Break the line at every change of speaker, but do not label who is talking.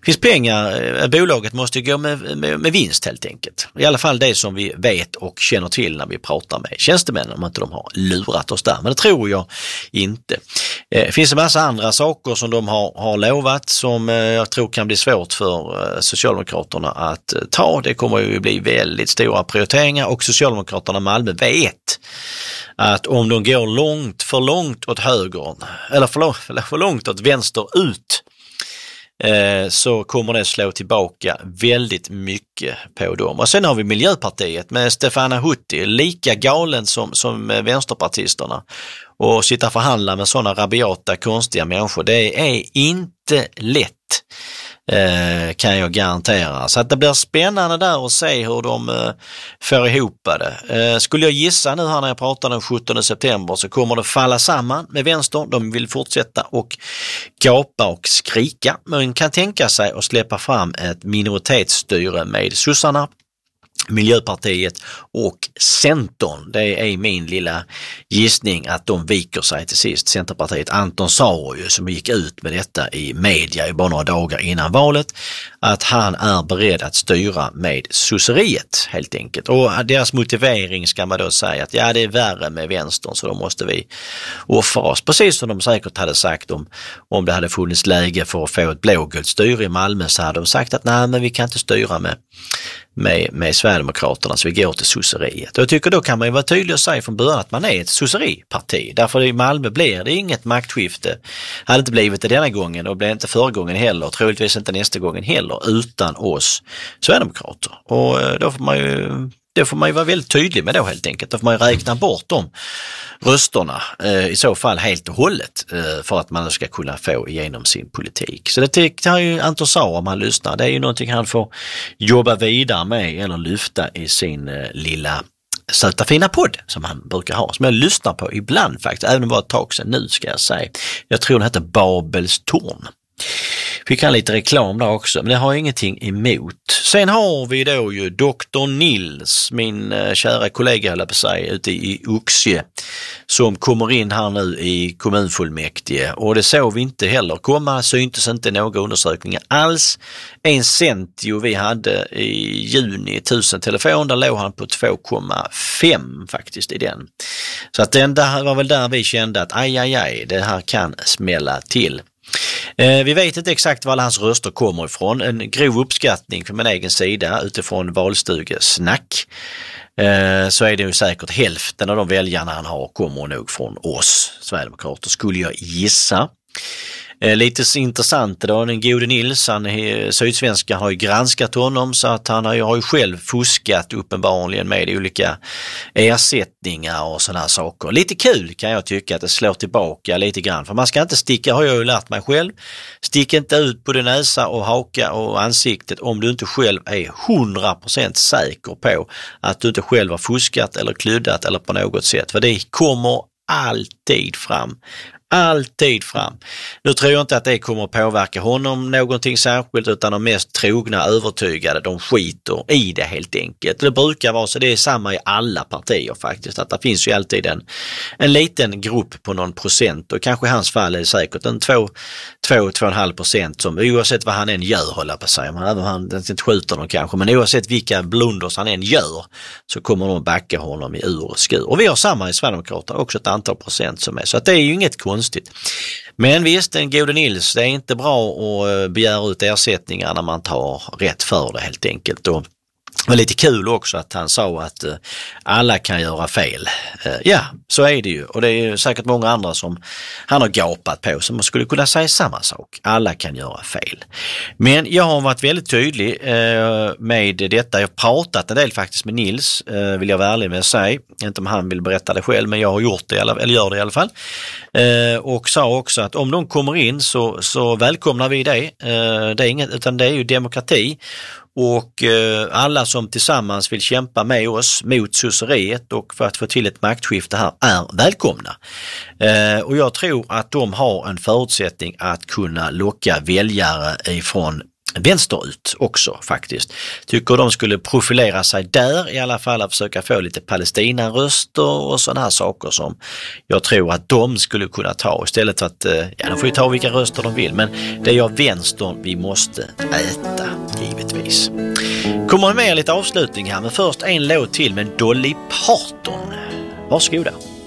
finns pengar, bolaget måste gå med vinst helt enkelt. I alla fall det som vi vet och känner till när vi pratar med tjänstemännen, om inte de har lurat oss där. Men det tror jag inte. Det finns en massa andra saker som de har lovat som jag tror kan bli svårt för Socialdemokraterna att ta. Det kommer ju bli väldigt stora prioriteringar och Socialdemokraterna i Malmö vet att om de går för långt åt höger eller för långt åt vänster ut så kommer det slå tillbaka väldigt mycket på dem. Och sen har vi Miljöpartiet med Stefana Hutti, lika galen som vänsterpartisterna, och sitta och förhandla med sådana rabiata, konstiga människor. Det är inte lätt, kan jag garantera. Så att det blir spännande där att se hur de får ihop det. Skulle jag gissa nu här när jag pratar den 17 september så kommer det falla samman med vänster. De vill fortsätta och gapa och skrika, men kan tänka sig att släppa fram ett minoritetsstyre med sossarna, Miljöpartiet och Centern. Det är min lilla gissning att de viker sig till sist. Centerpartiet, Anton Saur som gick ut med detta i media i bara några dagar innan valet, att han är beredd att styra med sosseriet helt enkelt. Och deras motivering ska man då säga att ja, det är värre med vänstern så då måste vi offra oss. Precis som de säkert hade sagt om det hade funnits läge för att få ett blågult styre i Malmö, så hade de sagt att nej, men vi kan inte styra med Sverigedemokraterna så vi går till sosseriet. Och jag tycker då kan man ju vara tydlig och säga från början att man är ett sosseriparti. Därför i Malmö blir det inget maktskifte. Hade inte blivit det denna gången och blev inte förra gången heller och troligtvis inte nästa gången heller utan oss Sverigedemokrater. Och då får man ju vara väldigt tydlig med då helt enkelt. Då får man ju räkna bort de rösterna i så fall helt och hållet för att man ska kunna få igenom sin politik. Så det har ju Anton Saur, om han lyssnar, det är ju någonting han får jobba vidare med eller lyfta i sin lilla söta fina podd som han brukar ha, som jag lyssnar på ibland faktiskt, även om det var ett tag sedan nu ska jag säga. Jag tror den heter Babels torn. Fick han lite reklam där också, men det har jag ingenting emot. Sen har vi då ju Dr. Nils, min kära kollega höll jag på sig, ute i Oxie, som kommer in här nu i kommunfullmäktige. Och det såg vi inte heller komma, syntes inte några undersökningar alls. En centio vi hade i juni, 1000 telefon, där låg han på 2,5 faktiskt i den. Så att den där var väl där vi kände att aj, det här kan smälla till. Vi vet inte exakt var alla hans röster kommer ifrån. En grov uppskattning från min egen sida utifrån valstugesnack så är det ju säkert hälften av de väljarna han har kommer nog från oss Sverigedemokrater, skulle jag gissa. Lite intressant då, den gode Nils, Sydsvenska har ju granskat honom så att han har ju själv fuskat uppenbarligen med olika ersättningar och sådana här saker. Lite kul kan jag tycka att det slår tillbaka lite grann, för man ska inte sticka, har jag ju lärt mig själv, stick inte ut på din näsa och haka och ansiktet om du inte själv är 100% säker på att du inte själv har fuskat eller klyddat eller på något sätt, för det kommer alltid fram. Nu tror jag inte att det kommer att påverka honom någonting särskilt, utan de mest trogna övertygade, de skiter i det helt enkelt. Det brukar vara så, det är samma i alla partier faktiskt, att det finns ju alltid en liten grupp på någon procent, och kanske i hans fall är det säkert en 2,5% som oavsett vad han än gör, håller på sig, även om han inte skjuter någon kanske, men oavsett vilka blunders han än gör så kommer de backa honom i ur och skur. Och vi har samma i Sverigedemokraterna, också ett antal procent som är, så att det är ju inget konstigt. Men visst, den gode Nils, det är inte bra att begära ut ersättningar när man tar rätt för det helt enkelt. Och det var lite kul också att han sa att alla kan göra fel. Ja, så är det ju. Och det är säkert många andra som han har gapat på som skulle kunna säga samma sak. Alla kan göra fel. Men jag har varit väldigt tydlig med detta. Jag har pratat en del faktiskt med Nils, vill jag vara ärlig med att säga. Inte om han vill berätta det själv, men jag har gjort det, eller gör det i alla fall. Och sa också att om de kommer in så välkomnar vi det. Det är inget, utan det är ju demokrati. Och alla som tillsammans vill kämpa med oss mot sosseriet och för att få till ett maktskifte här är välkomna. Och jag tror att de har en förutsättning att kunna locka väljare ifrån vänsterut också faktiskt. Tycker de skulle profilera sig där i alla fall, att försöka få lite Palestina-röster och sådana här saker som jag tror att de skulle kunna ta istället för att, de får ju ta vilka röster de vill, men det är vänstern vi måste äta givetvis. Kommer med lite avslutning här, men först en låt till med Dolly Parton. Varsågoda.